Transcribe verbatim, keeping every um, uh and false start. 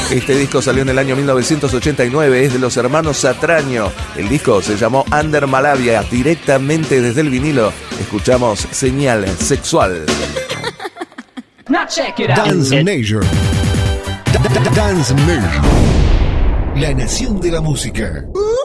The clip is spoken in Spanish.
Este disco salió en el año mil novecientos ochenta y nueve, es de los hermanos Satraño. El disco se llamó Under Malavia, directamente desde el vinilo. Escuchamos Señal Sexual. Dance Major. Dance Major. La nación de la música.